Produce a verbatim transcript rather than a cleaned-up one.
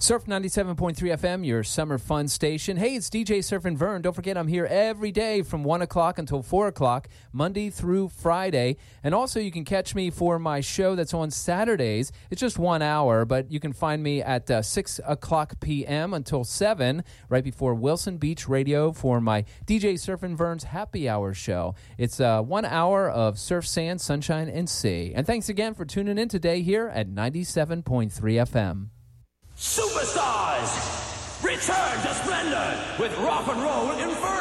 Surf ninety-seven point three F M, your summer fun station. Hey, it's D J Surfin' Vern. Don't forget, I'm here every day from one o'clock until four o'clock, Monday through Friday. And also, you can catch me for my show that's on Saturdays. It's just one hour, but you can find me at uh, six o'clock p.m. until seven, right before Wilson Beach Radio for my D J Surfin' Vern's Happy Hour show. It's uh, one hour of surf, sand, sunshine, and sea. And thanks again for tuning in today here at ninety-seven point three F M. Superstars, return to splendor with Rock and Roll Inferno.